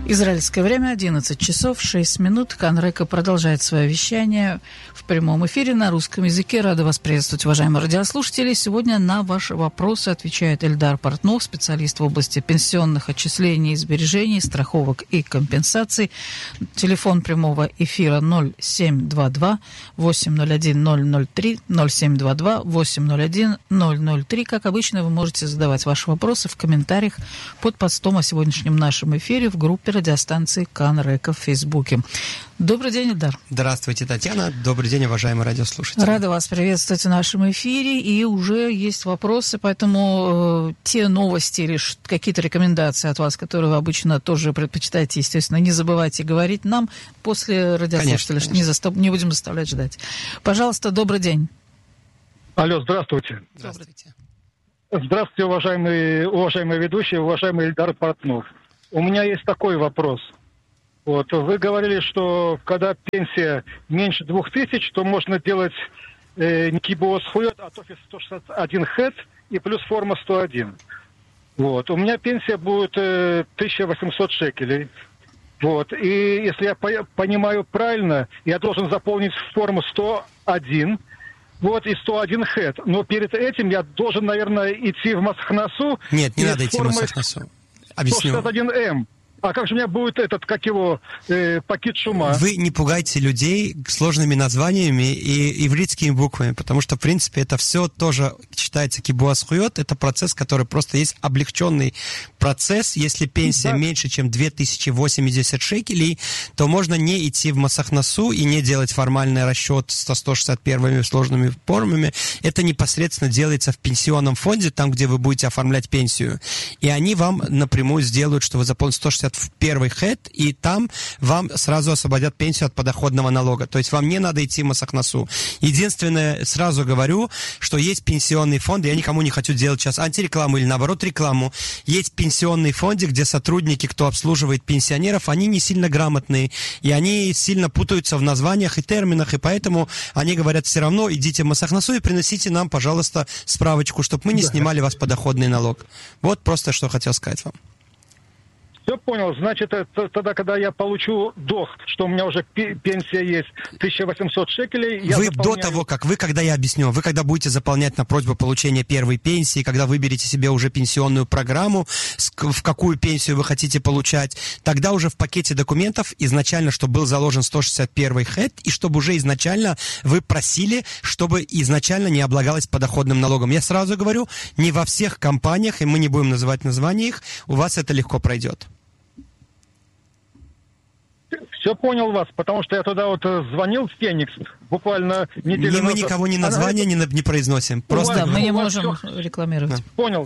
Израильское время 11 часов 6 минут. Канрека продолжает свое вещание в прямом эфире на русском языке. Рада вас приветствовать, уважаемые радиослушатели. Сегодня на ваши вопросы отвечает Эльдар Портнов, специалист в области пенсионных отчислений, сбережений, страховок и компенсаций. Телефон прямого эфира 0722-801-003, 0722-801-003. Как обычно, вы можете задавать ваши вопросы в комментариях под постом о сегодняшнем нашем эфире в группе радиостанции Канрека в Фейсбуке. Добрый день, Эльдар. Здравствуйте, Татьяна. Добрый день, уважаемые радиослушатели. Рада вас приветствовать в нашем эфире. И уже есть вопросы, поэтому те новости или какие-то рекомендации от вас, которые вы обычно тоже предпочитаете, естественно, не забывайте говорить нам после радиослушателей, конечно. Не будем заставлять ждать. Пожалуйста, добрый день. Алло, здравствуйте. Здравствуйте. Здравствуйте, уважаемые ведущие, уважаемый Эльдар Портнов. У меня есть такой вопрос. Вот, вы говорили, что когда пенсия меньше 2000, то можно делать не кибуос хуйот, а офис 161 хэт и плюс форма 101. Вот. У меня пенсия будет 1800 шекелей. Вот. И если я понимаю правильно, я должен заполнить форму 101. Вот, и 101 хэт. Но перед этим я должен, наверное, идти в Масахнасу. Нет, не надо идти в Масахнасу. Объясню. 161М. А как же у меня будет пакет шума? Вы не пугайте людей сложными названиями и ивритскими буквами, потому что, в принципе, это все тоже считается кибуас хуйот. Это процесс, который просто есть облегченный процесс. Если пенсия меньше, чем 2080 шекелей, то можно не идти в Масахнасу и не делать формальный расчет со 161 сложными формами. Это непосредственно делается в пенсионном фонде, там, где вы будете оформлять пенсию. И они вам напрямую сделают, что вы заполните 161 хэт, и там вам сразу освободят пенсию от подоходного налога. То есть вам не надо идти в Масахнасу. Единственное, сразу говорю, что есть пенсионные фонды, я никому не хочу делать сейчас антирекламу или наоборот рекламу. Есть пенсионные фонды, где сотрудники, кто обслуживает пенсионеров, они не сильно грамотные, и они сильно путаются в названиях и терминах, и поэтому они говорят, все равно идите в Масахнасу и приносите нам, пожалуйста, справочку, чтобы мы не снимали вас подоходный налог. Вот просто что хотел сказать вам. Все понял. Значит, тогда, когда я получу дох, что у меня уже пенсия есть 1800 шекелей, я вы заполняю... до того, когда я объясню, вы когда будете заполнять на просьбу получения первой пенсии, когда выберете себе уже пенсионную программу, в какую пенсию вы хотите получать, тогда уже в пакете документов изначально, чтобы был заложен 161 хэт, и чтобы уже изначально вы просили, чтобы изначально не облагалось подоходным налогом. Я сразу говорю, не во всех компаниях, и мы не будем называть названия их, у вас это легко пройдет. Все понял вас, потому что я туда звонил в Феникс буквально неделю назад. Мы никого ни названия не произносим. Просто мы не можем рекламировать. Да. Понял.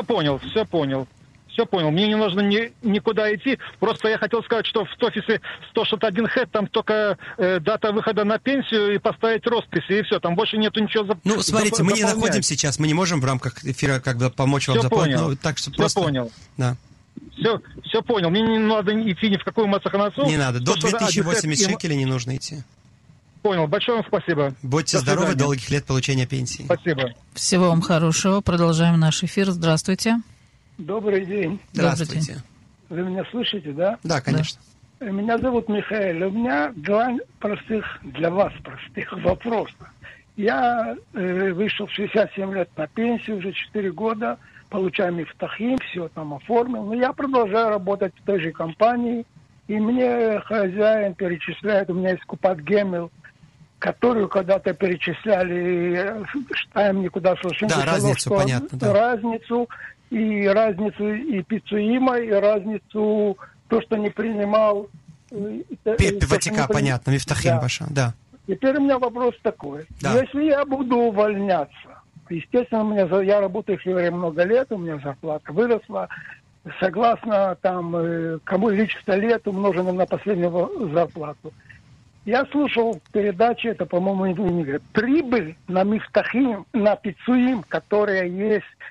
Мне не нужно никуда идти. Просто я хотел сказать, что в офисе 161 хэт там только дата выхода на пенсию и поставить росписи, и все. Там больше нету ничего. Смотрите, мы не находим сейчас, мы не можем в рамках эфира помочь вам заполнить. Так что просто... понял. Да. Все понял. Мне не надо идти ни в какую Масахнасу. Не надо. До 2080 шекелей не нужно идти. Понял. Большое вам спасибо. Будьте здоровы, долгих лет получения пенсии. Спасибо. Всего вам хорошего. Продолжаем наш эфир. Здравствуйте. Добрый день. Здравствуйте. Вы меня слышите, да? Да, конечно. Да. Меня зовут Михаил. У меня два для вас простых вопроса. Я вышел в 67 лет на пенсию, уже 4 года. Получаем ифтахим, все там оформил. Но я продолжаю работать в той же компании. И мне хозяин перечисляет, у меня есть Купат Гемел, которую когда-то перечисляли, считаем никуда совершенно. Да, разницу, понятно. Да. Разницу и пиццуима, и разницу, то, что не принимал. Ватика, понятно, мифтахим ваша, да. Теперь у меня вопрос такой. Да. Если я буду увольняться, естественно, я работаю в Севере много лет, у меня зарплата выросла. Согласно кому лично лет, умноженным на последнюю зарплату. Я слушал передачи, это, по-моему, прибыль на мифтахим, на пиццуим, которая есть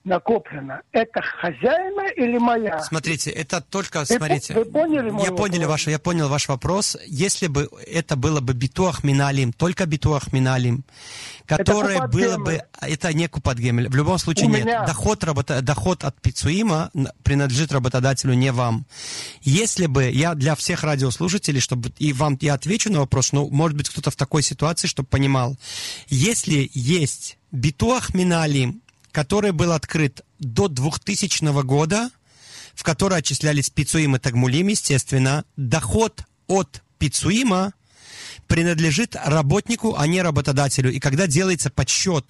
накоплена, это хозяина или моя? Смотрите, это только, Вы поняли мой вопрос? Я понял ваш вопрос. Если бы это было бы битуах миналим, только битуах миналим, которое было бы, это не купат гемель, в любом случае нет. Доход от пицуима принадлежит работодателю, не вам. Если бы, я для всех радиослушателей, чтобы и вам, я отвечу на вопрос, но может быть кто-то в такой ситуации, чтобы понимал, если есть битуах миналим, который был открыт до 2000 года, в который отчислялись пицуим и тагмулим, естественно, доход от пицуима принадлежит работнику, а не работодателю. И когда делается подсчет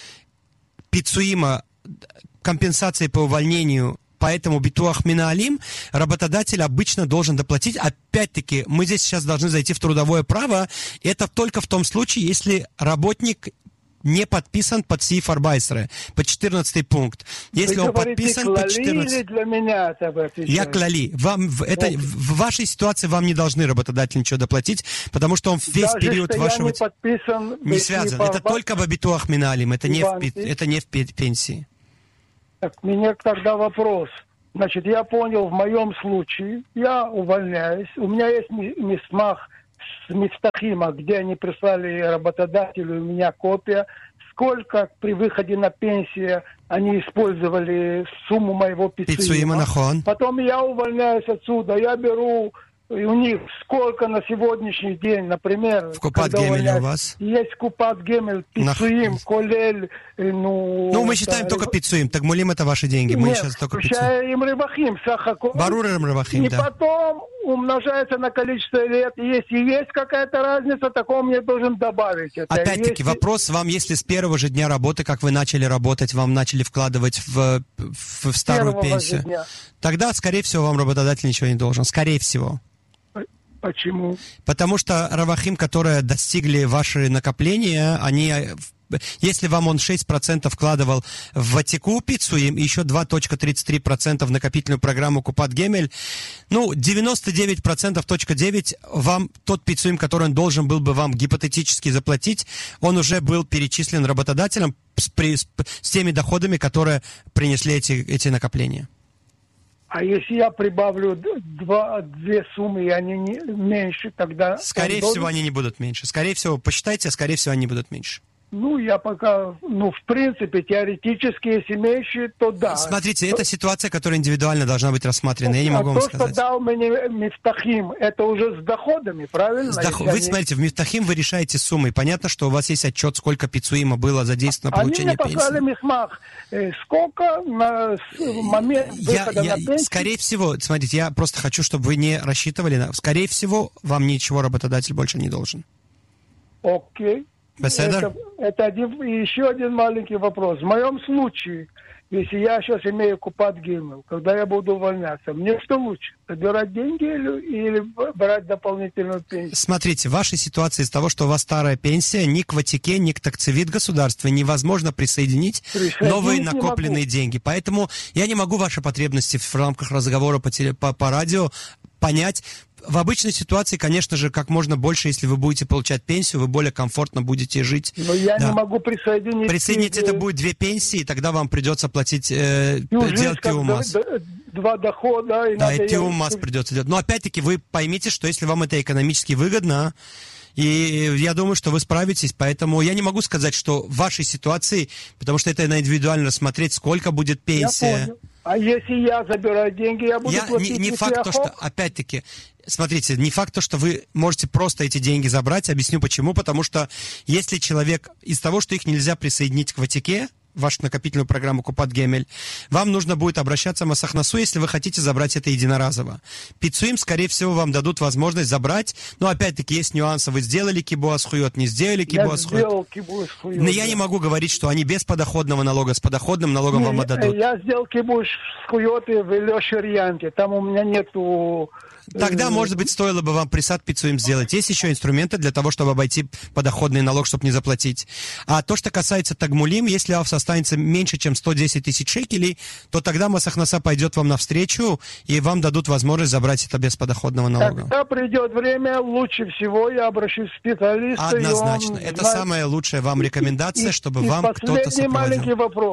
пицуима, компенсации по увольнению, поэтому битуах миналим, работодатель обычно должен доплатить. Опять-таки, мы здесь сейчас должны зайти в трудовое право. Это только в том случае, если работник не подписан под сиф арбайсера, под 14 пункт. Если Вы он подписан под 14... или для меня это отвечает? Я клали. В вашей ситуации вам не должны работодатель ничего доплатить, потому что он весь Даже период вашего... Я не подписан... Не связан. Это только в битуах миналим, это не в пенсии. Так, у меня тогда вопрос. Значит, я понял, в моем случае я увольняюсь. У меня есть месмах с Мифтахима, где они прислали работодателю, у меня копия, сколько при выходе на пенсию они использовали сумму моего пицуима. Потом я увольняюсь отсюда, я беру у них сколько на сегодняшний день, например, в Купат Гемеле у вас? Есть Купат Гемель, пицуим, колель, мы считаем только пицуим, тагмулим это ваши деньги, мы сейчас только пицуим. Им рывахим, Барурим рывахим, да. И потом умножается на количество лет, если есть какая-то разница, такого мне должен добавить. Опять-таки, вопрос вам, если с первого же дня работы, как вы начали работать, вам начали вкладывать в старую пенсию, тогда, скорее всего, вам работодатель ничего не должен, скорее всего. Почему? Потому что равахим, которые достигли ваши накопления, они, если вам он 6% вкладывал в Ватику пицуим и еще 2.33% в накопительную программу Купат Гемель, 99.9 вам тот пицуим, который он должен был бы вам гипотетически заплатить, он уже был перечислен работодателем с теми доходами, которые принесли эти накопления. А если я прибавлю две суммы, и они меньше, тогда... Скорее всего, они не будут меньше. Скорее всего, посчитайте, скорее всего, они будут меньше. Я пока, в принципе, теоретически, если меньше, то да. Смотрите, это ситуация, которая индивидуально должна быть рассмотрена. Я не могу вам сказать. То, что дал мне Мифтахим, это уже с доходами, правильно? Вы смотрите, в Мифтахим вы решаете суммы. Понятно, что у вас есть отчет, сколько пицуима было задействовано на получение пенсии. Они мне послали мисмах. Сколько на момент выхода на пенсию? Скорее всего, смотрите, я просто хочу, чтобы вы не рассчитывали. Скорее всего, вам ничего работодатель больше не должен. Окей. Это еще один маленький вопрос. В моем случае, если я сейчас имею Купат Гемель, когда я буду увольняться, мне что лучше? Собирать деньги или брать дополнительную пенсию? Смотрите, в вашей ситуации из-за того, что у вас старая пенсия, ни к Ватике, ни к такцевит государства невозможно присоединить новые накопленные деньги. Поэтому я не могу ваши потребности в рамках разговора по радио понять. В обычной ситуации, конечно же, как можно больше, если вы будете получать пенсию, вы более комфортно будете жить. Но я не могу присоединить... Присоединить это будет 2 пенсии, тогда вам придется платить делать тиумас. Два дохода. И тиумас придется делать. Но опять-таки вы поймите, что если вам это экономически выгодно, и я думаю, что вы справитесь, поэтому я не могу сказать, что в вашей ситуации, потому что это надо индивидуально рассмотреть, сколько будет пенсия. Я понял. А если я забираю деньги, я буду платить... Не факт то, что, опять-таки, смотрите, не факт то, что вы можете просто эти деньги забрать. Объясню почему. Потому что если человек, из того, что их нельзя присоединить к Ватике, вашу накопительную программу Купат Гемель, вам нужно будет обращаться в Масахнасу, если вы хотите забрать это единоразово. Пицуим, скорее всего, вам дадут возможность забрать, но опять-таки есть нюансы. Вы сделали кибуас хуйот, не сделали кибуас хуйот. Я сделал кибуас хуйот. Но я не могу говорить, что они без подоходного налога, с подоходным налогом вам отдадут. Я сделал кибуас хуйот в Лешерьянте, там у меня нету... Тогда, может быть, стоило бы вам присад пицуим сделать. Есть еще инструменты для того, чтобы обойти подоходный налог, чтобы не заплатить. А то, что касается тагмулим, если у вас останется меньше, чем 110 тысяч шекелей, то тогда Масахнаса пойдет вам навстречу, и вам дадут возможность забрать это без подоходного налога. Когда придет время, лучше всего я обращусь к специалисту. Однозначно. Это самая лучшая вам рекомендация, чтобы вам кто-то сопроводил. Последний маленький вопрос.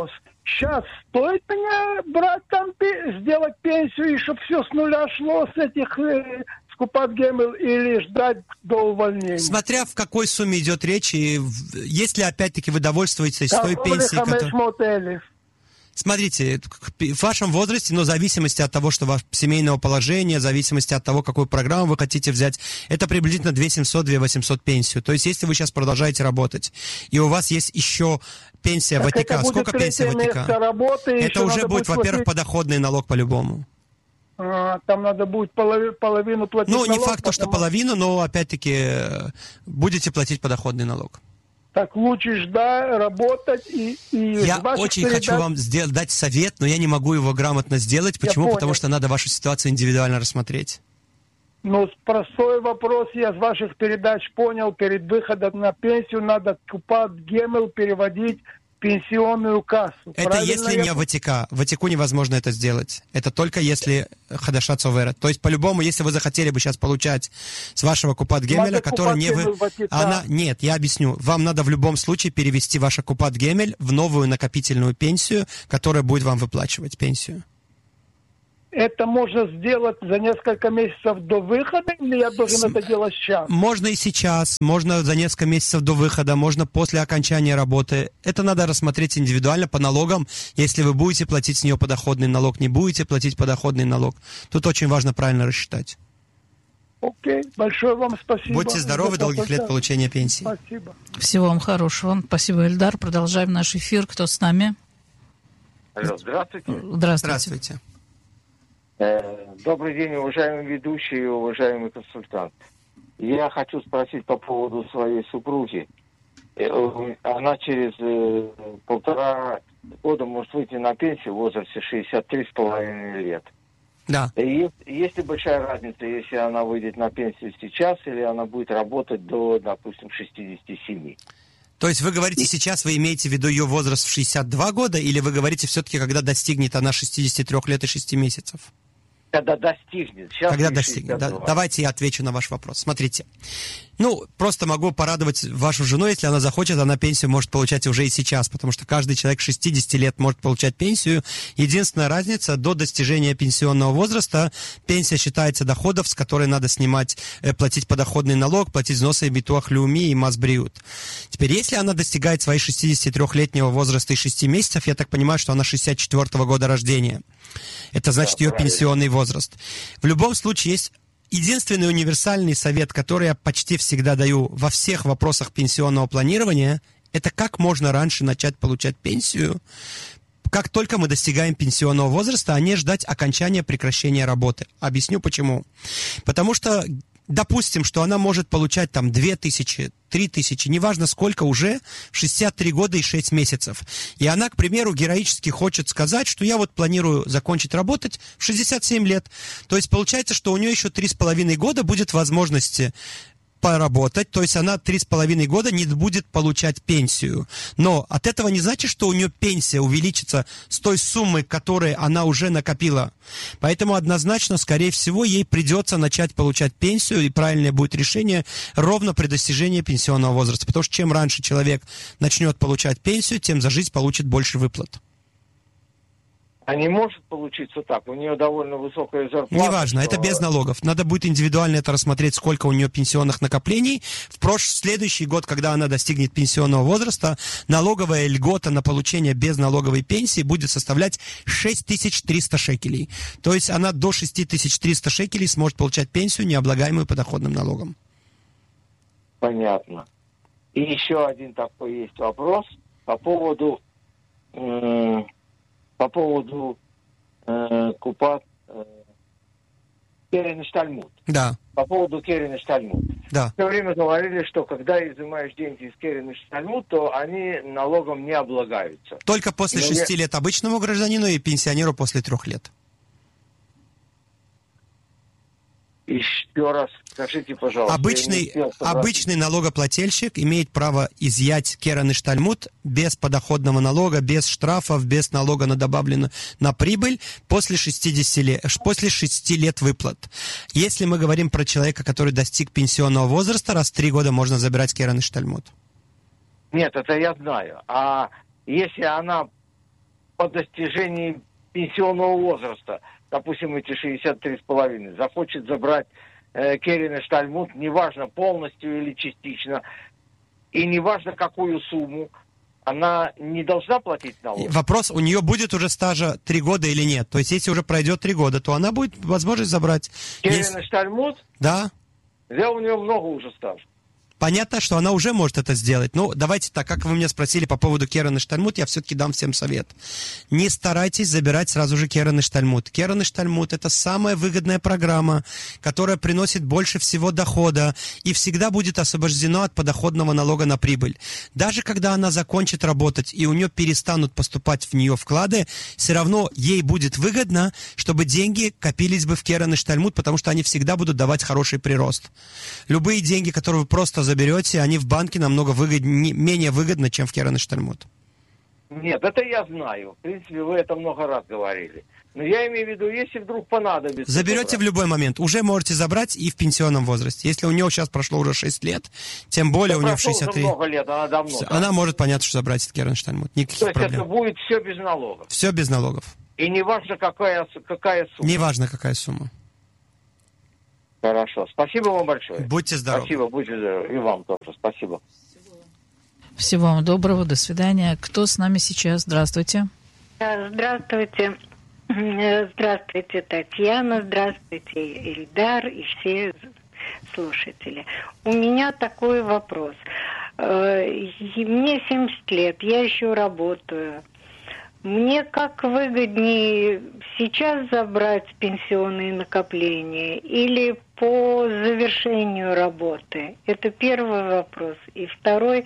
сейчас стоит мне брать там, сделать пенсию, и чтобы все с нуля шло с этих скупат гемел, или ждать до увольнения? Смотря в какой сумме идет речь, и если опять-таки вы довольствуетесь той пенсией, которая... Смотрите, в вашем возрасте, но в зависимости от того, что ваше семейного положения, в зависимости от того, какую программу вы хотите взять, это приблизительно 2700-2800 пенсию. То есть, если вы сейчас продолжаете работать, и у вас есть еще пенсия ВТК, сколько пенсия ВТК? Это уже будет, во-первых, подоходный налог по-любому. Там надо будет половину платить налог. Ну, не налог, факт, что половину, но, опять-таки, будете платить подоходный налог. Так лучше ждать, работать и я очень хочу вам дать совет, но я не могу его грамотно сделать. Почему? Потому что надо вашу ситуацию индивидуально рассмотреть. Ну, простой вопрос я с ваших передач понял. Перед выходом на пенсию надо купат гемел переводить в пенсионную кассу. Это правильно, если не ВТК. ВТКу невозможно это сделать. Это только если хадаша цовера. То есть, по-любому, если вы захотели бы сейчас получать с вашего купат гемеля, который не вы... Нет, я объясню. Вам надо в любом случае перевести ваш купат гемель в новую накопительную пенсию, которая будет вам выплачивать пенсию. Это можно сделать за несколько месяцев до выхода, или я должен это делать сейчас? Можно и сейчас, можно за несколько месяцев до выхода, можно после окончания работы. Это надо рассмотреть индивидуально по налогам, если вы будете платить с нее подоходный налог, не будете платить подоходный налог. Тут очень важно правильно рассчитать. Окей, большое вам спасибо. Будьте здоровы, долгих лет получения пенсии. Спасибо. Всего вам хорошего. Спасибо, Эльдар. Продолжаем наш эфир. Кто с нами? Алло, здравствуйте. Здравствуйте. Добрый день, уважаемый ведущий и уважаемый консультант. Я хочу спросить по поводу своей супруги. Она через 1,5 года может выйти на пенсию в возрасте 63,5 лет. Да. Есть ли большая разница, если она выйдет на пенсию сейчас, или она будет работать до, допустим, 67? То есть вы говорите сейчас, вы имеете в виду ее возраст в 62 года, или вы говорите все-таки, когда достигнет она 63 лет и 6 месяцев? Когда достигнет. Сейчас когда достигнет. Да, давайте я отвечу на ваш вопрос. Смотрите. Просто могу порадовать вашу жену, если она захочет, она пенсию может получать уже и сейчас, потому что каждый человек 60 лет может получать пенсию. Единственная разница, до достижения пенсионного возраста пенсия считается доходов, с которой надо платить подоходный налог, платить взносы и битуах леуми и масбриут. Теперь, если она достигает своей 63-летнего возраста и 6 месяцев, я так понимаю, что она 64-го года рождения. Это значит ее пенсионный возраст. В любом случае есть единственный универсальный совет, который я почти всегда даю во всех вопросах пенсионного планирования, это как можно раньше начать получать пенсию, как только мы достигаем пенсионного возраста, а не ждать окончания прекращения работы. Объясню почему. Потому что, допустим, что она может получать там 2000, 3000, неважно сколько уже, в 63 года и 6 месяцев. И она, к примеру, героически хочет сказать, что я планирую закончить работать в 67 лет. То есть получается, что у нее еще 3,5 года будет возможности поработать, то есть она 3,5 года не будет получать пенсию. Но от этого не значит, что у нее пенсия увеличится с той суммы, которую она уже накопила. Поэтому однозначно, скорее всего, ей придется начать получать пенсию, и правильное будет решение ровно при достижении пенсионного возраста. Потому что чем раньше человек начнет получать пенсию, тем за жизнь получит больше выплат. А не может получиться так? У нее довольно высокая зарплата. Неважно, это без налогов. Надо будет индивидуально это рассмотреть, сколько у нее пенсионных накоплений. В следующий год, когда она достигнет пенсионного возраста, налоговая льгота на получение безналоговой пенсии будет составлять 6300 шекелей. То есть она до 6300 шекелей сможет получать пенсию, необлагаемую подоходным налогом. Понятно. И еще один такой есть вопрос по поводу купат Керен Штальмут. Да. По поводу Керен Штальмут. Да. Все время говорили, что когда изымаешь деньги из Керен Штальмут, то они налогом не облагаются. Только после 6 лет обычному гражданину и пенсионеру после 3 лет. Еще раз скажите, пожалуйста. Обычный налогоплательщик имеет право изъять керен и штальмут без подоходного налога, без штрафов, без налога на прибыль после 6 лет выплат. Если мы говорим про человека, который достиг пенсионного возраста, раз в 3 года можно забирать керен и штальмут. Нет, это я знаю. А если она по достижении пенсионного возраста, допустим, эти 63,5, захочет забрать Керен Штальмут, неважно, полностью или частично, и неважно, какую сумму, она не должна платить налог? Вопрос, у нее будет уже стажа 3 года или нет? То есть, если уже пройдет 3 года, то она будет возможность забрать. Керен Штальмут? Да. Да, у нее много уже стажа. Понятно, что она уже может это сделать. Но давайте так, как вы меня спросили по поводу Керен и Штальмут, я все-таки дам всем совет. Не старайтесь забирать сразу же Керен и Штальмут. Керен и Штальмут — это самая выгодная программа, которая приносит больше всего дохода и всегда будет освобождена от подоходного налога на прибыль. Даже когда она закончит работать и у нее перестанут поступать в нее вклады, все равно ей будет выгодно, чтобы деньги копились бы в Керен и Штальмут, потому что они всегда будут давать хороший прирост. Любые деньги, которые вы просто заберете, они в банке намного менее выгодны, чем в Керен и Штальмут. Нет, это я знаю. В принципе, вы это много раз говорили. Но я имею в виду, если вдруг понадобится... Заберете в любой момент. Уже можете забрать и в пенсионном возрасте. Если у нее сейчас прошло уже 6 лет, тем более у нее в 63... много лет, она давно. Она может понять, что забрать этот Керен и Штальмут. Никаких проблем. То есть проблем. это будет все без налогов? Все без налогов. И не важно, какая сумма? Не важно, какая сумма. Хорошо. Спасибо вам большое. Будьте здоровы. Спасибо, будьте здоровы. И вам тоже. Спасибо. Всего вам доброго. До свидания. Кто с нами сейчас? Здравствуйте. Здравствуйте. Здравствуйте, Татьяна. Здравствуйте, Ильдар и все слушатели. У меня такой вопрос. Мне 70 лет, я еще работаю. Мне как выгоднее сейчас забрать пенсионные накопления или по завершению работы? Это первый вопрос. И второй,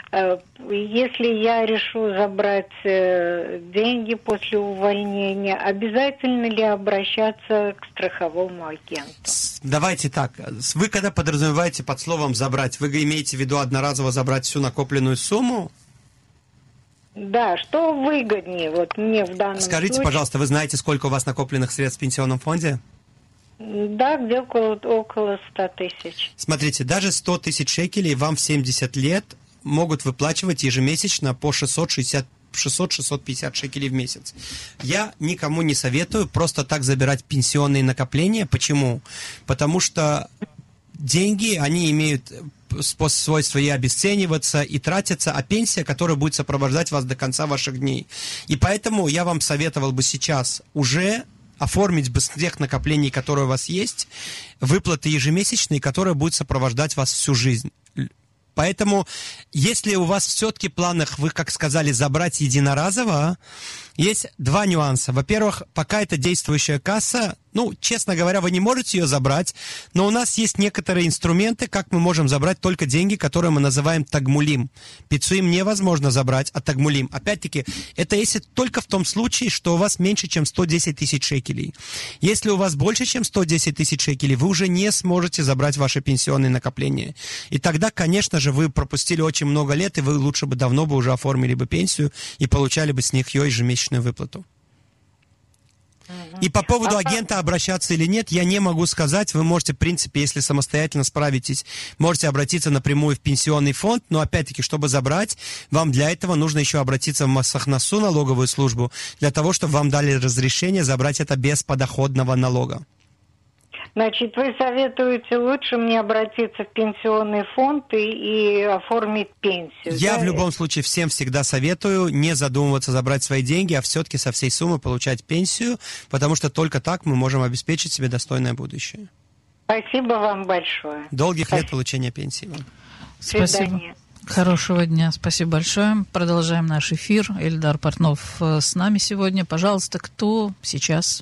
если я решу забрать деньги после увольнения, обязательно ли обращаться к страховому агенту? Давайте так. Вы когда подразумеваете под словом «забрать», вы имеете в виду одноразово забрать всю накопленную сумму? Да, что выгоднее вот мне в данном случае? Скажите, пожалуйста, вы знаете, сколько у вас накопленных средств в пенсионном фонде? Да, где около 100 тысяч. Смотрите, даже 100 тысяч шекелей вам в 70 лет могут выплачивать ежемесячно по 600-650 шекелей в месяц. Я никому не советую просто так забирать пенсионные накопления. Почему? Потому что деньги, они имеют свойство и обесцениваться, и тратиться, а пенсия, которая будет сопровождать вас до конца ваших дней. И поэтому я вам советовал бы сейчас уже оформить без тех накоплений, которые у вас есть, выплаты ежемесячные, которые будут сопровождать вас всю жизнь. Поэтому, если у вас все-таки в планах, вы, как сказали, забрать единоразово, есть 2 нюанса. Во-первых, пока это действующая касса, честно говоря, вы не можете ее забрать, но у нас есть некоторые инструменты, как мы можем забрать только деньги, которые мы называем тагмулим. Пицуим невозможно забрать, а тагмулим. Опять-таки, это если только в том случае, что у вас меньше, чем 110 тысяч шекелей. Если у вас больше, чем 110 тысяч шекелей, вы уже не сможете забрать ваши пенсионные накопления. И тогда, конечно же, вы пропустили очень много лет, и вы лучше бы давно бы уже оформили бы пенсию и получали бы с них ее ежемесячную выплату. И по поводу агента обращаться или нет, я не могу сказать. Вы можете, в принципе, если самостоятельно справитесь, можете обратиться напрямую в пенсионный фонд, но опять-таки, чтобы забрать, вам для этого нужно еще обратиться в Масахнасу, налоговую службу, для того, чтобы вам дали разрешение забрать это без подоходного налога. Значит, вы советуете лучше мне обратиться в пенсионный фонд и оформить пенсию? Я в любом случае всем всегда советую не задумываться забрать свои деньги, а все-таки со всей суммы получать пенсию, потому что только так мы можем обеспечить себе достойное будущее. Спасибо вам большое. Долгих лет получения пенсии вам. Спасибо. Хорошего дня. Спасибо большое. Продолжаем наш эфир. Эльдар Портнов с нами сегодня. Пожалуйста, кто сейчас?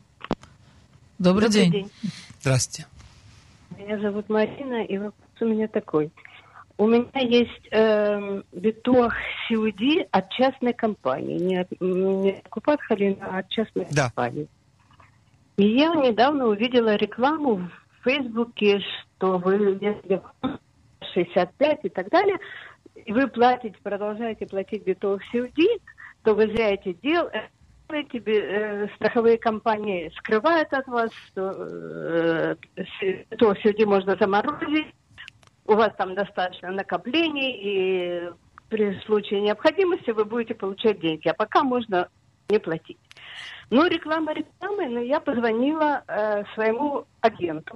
Добрый день. Здравствуйте. Меня зовут Марина, и вопрос у меня такой. У меня есть битуах сиуди от частной компании. Не от Купат Халин, а от частной компании. И я недавно увидела рекламу в Фейсбуке, что вы, если 65 и так далее, и вы продолжаете платить битуах сиуди, то вы зря это делаете. Страховые компании скрывают от вас, что сюда можно заморозить, у вас там достаточно накоплений, и при случае необходимости вы будете получать деньги. А пока можно не платить. Ну, реклама рекламой, но я позвонила своему агенту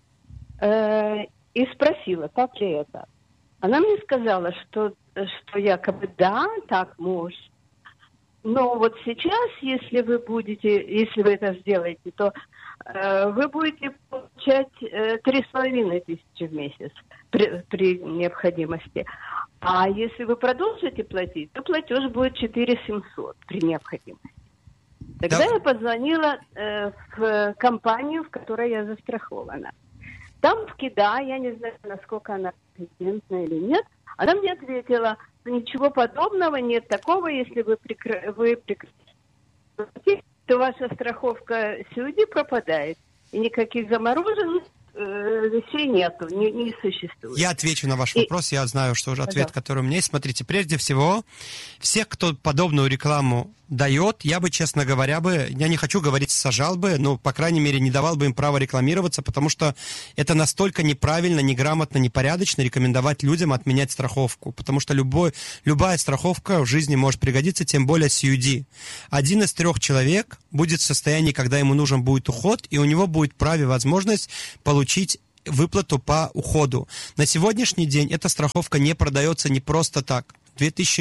и спросила, как ли это. Она мне сказала, что якобы да, так может. Но вот сейчас, если вы это сделаете, то вы будете получать 3,5 тысячи в месяц при необходимости. А если вы продолжите платить, то платеж будет 4700 при необходимости. Тогда я позвонила в компанию, в которой я застрахована. Там в КИДА, я не знаю, насколько она компетентна или нет, она мне ответила, что ничего подобного, нет такого, если вы прекратите, то ваша страховка COD пропадает, и никаких замороженных вещей нету, не существует. Я отвечу на ваш вопрос, я знаю, что уже ответ, который у меня есть. Смотрите, прежде всего, всех, кто подобную рекламу дает, я бы, честно говоря, я не хочу говорить сажал бы, но, по крайней мере, не давал бы им права рекламироваться, потому что это настолько неправильно, неграмотно, непорядочно рекомендовать людям отменять страховку, потому что любая страховка в жизни может пригодиться, тем более COD. 1 из 3 человек будет в состоянии, когда ему нужен будет уход, и у него будет праве возможность получить выплату по уходу. На сегодняшний день эта страховка не продается не просто так. В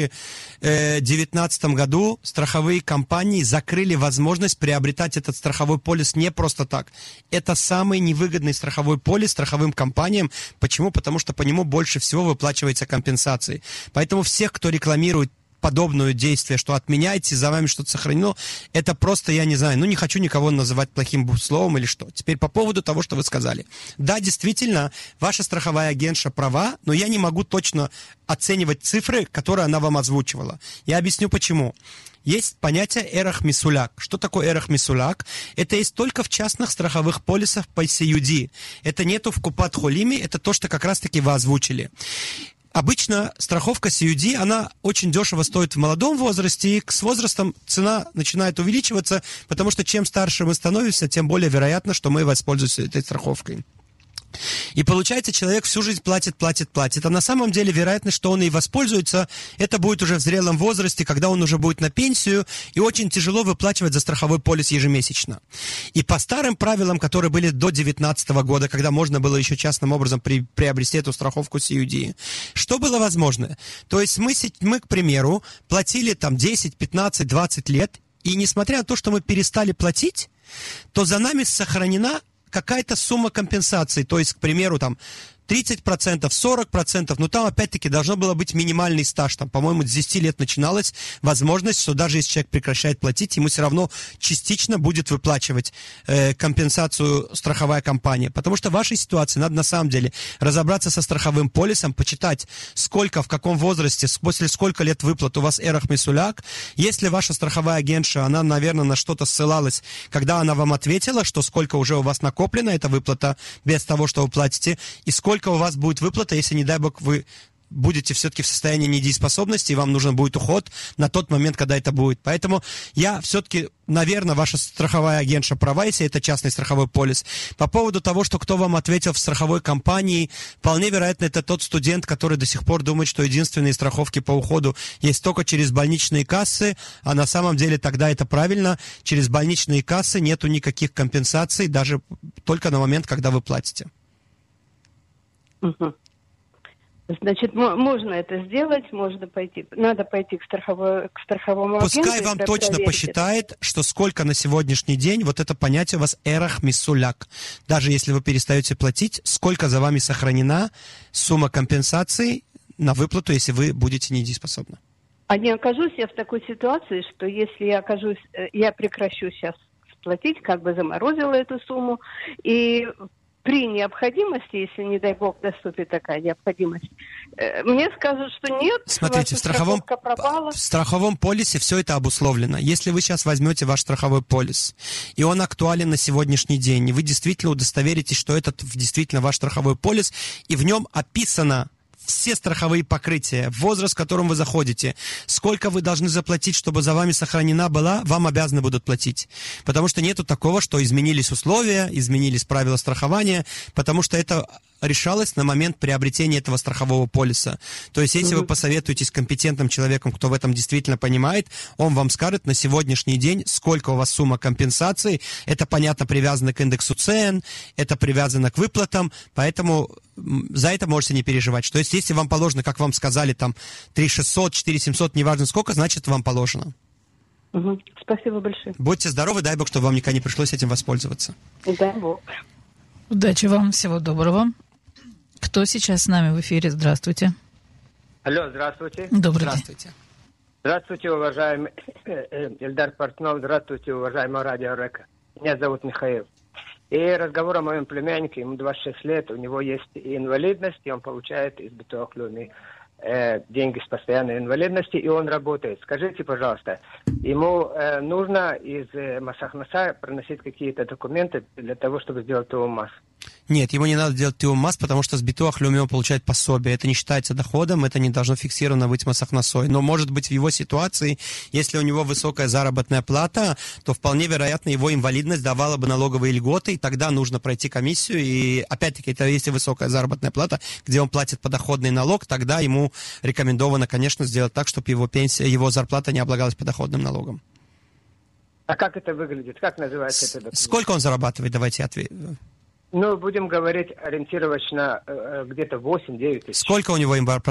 2019 году страховые компании закрыли возможность приобретать этот страховой полис не просто так. Это самый невыгодный страховой полис страховым компаниям. Почему? Потому что по нему больше всего выплачивается компенсации. Поэтому всех, кто рекламирует подобное действие, что отменяйте, за вами что-то сохранено, это просто, я не знаю, не хочу никого называть плохим словом или что. Теперь по поводу того, что вы сказали. Да, действительно, ваша страховая агентша права, но я не могу точно оценивать цифры, которые она вам озвучивала. Я объясню почему. Есть понятие эрах мисуляк. Что такое эрах мисуляк? Это есть только в частных страховых полисах по COD. Это нету в Купат-Холиме, это то, что как раз-таки вы озвучили. Обычно страховка COD, она очень дешево стоит в молодом возрасте, и с возрастом цена начинает увеличиваться, потому что чем старше мы становимся, тем более вероятно, что мы воспользуемся этой страховкой. И получается, человек всю жизнь платит. А на самом деле вероятность, что он и воспользуется, это будет уже в зрелом возрасте, когда он уже будет на пенсию, и очень тяжело выплачивать за страховой полис ежемесячно. И по старым правилам, которые были до 2019 года, когда можно было еще частным образом приобрести эту страховку COD, что было возможно? То есть мы, к примеру, платили там 10, 15, 20 лет, и несмотря на то, что мы перестали платить, то за нами сохранена какая-то сумма компенсации, то есть, к примеру, там 30%, 40%, но там опять-таки должно было быть минимальный стаж. Там, по-моему, с 10 лет начиналась возможность, что даже если человек прекращает платить, ему все равно частично будет выплачивать компенсацию страховая компания. Потому что в вашей ситуации надо на самом деле разобраться со страховым полисом, почитать, сколько, в каком возрасте, после сколько лет выплат у вас эрах мисуляк. Если ваша страховая агентша, она, наверное, на что-то ссылалась, когда она вам ответила, что сколько уже у вас накоплено эта выплата без того, что вы платите, и сколько у вас будет выплата, если, не дай бог, вы будете все-таки в состоянии недееспособности, и вам нужен будет уход на тот момент, когда это будет. Поэтому я все-таки, наверное, ваша страховая агентша права, если это частный страховой полис. По поводу того, что кто вам ответил в страховой компании, вполне вероятно, это тот студент, который до сих пор думает, что единственные страховки по уходу есть только через больничные кассы, а на самом деле тогда это правильно. Через больничные кассы нету никаких компенсаций, даже только на момент, когда вы платите. Угу. Значит, можно это сделать, надо пойти к страховому агенту. Пускай вам точно посчитает, что сколько на сегодняшний день, вот это понятие у вас эрах мисуляк. Даже если вы перестаете платить, сколько за вами сохранена сумма компенсации на выплату, если вы будете недееспособны. А не окажусь я в такой ситуации, что если я прекращу сейчас платить, как бы заморозила эту сумму, и при необходимости, если, не дай бог, наступит такая необходимость, мне скажут, что нет, смотрите, в страховом полисе все это обусловлено. Если вы сейчас возьмете ваш страховой полис, и он актуален на сегодняшний день, и вы действительно удостоверитесь, что это действительно ваш страховой полис, и в нем описано все страховые покрытия, возраст, в котором вы заходите, сколько вы должны заплатить, чтобы за вами сохранена была, вам обязаны будут платить. Потому что нету такого, что изменились условия, изменились правила страхования, потому что это решалось на момент приобретения этого страхового полиса. То есть, если вы посоветуетесь с компетентным человеком, кто в этом действительно понимает, он вам скажет на сегодняшний день, сколько у вас сумма компенсации. Это, понятно, привязано к индексу цен, это привязано к выплатам, поэтому за это можете не переживать. То есть, если вам положено, как вам сказали, там 3600, 4700, неважно сколько, значит, вам положено. Спасибо большое. Будьте здоровы, дай Бог, чтобы вам никогда не пришлось этим воспользоваться. Дай Бог. Удачи вам, всего доброго. Кто сейчас с нами в эфире? Здравствуйте. Алло, здравствуйте. Добрый Здравствуйте. день. Здравствуйте, уважаемый Эльдар Портнов. Здравствуйте, уважаемая радио Река. Меня зовут Михаил. И разговор о моем племяннике, ему 26 лет, у него есть и инвалидность, и он получает из Битуах Леуми деньги с постоянной инвалидности, и он работает. Скажите, пожалуйста, ему нужно из Масахнаса проносить какие-то документы для того, чтобы сделать ТОМАС? Нет, ему не надо делать ТОМАС, потому что с Битуах Леуми он получает пособие. Это не считается доходом, это не должно фиксированно быть Масахнасой. Но, может быть, в его ситуации, если у него высокая заработная плата, то вполне вероятно его инвалидность давала бы налоговые льготы, и тогда нужно пройти комиссию. И, опять-таки, это если высокая заработная плата, где он платит подоходный налог, тогда ему рекомендовано, конечно, сделать так, чтобы его пенсия, его зарплата не облагалась подоходным налогом. А как это выглядит? Как называется это документ? Сколько он зарабатывает? Давайте ответим. Ну, будем говорить ориентировочно где-то 8-9 тысяч. Сколько у него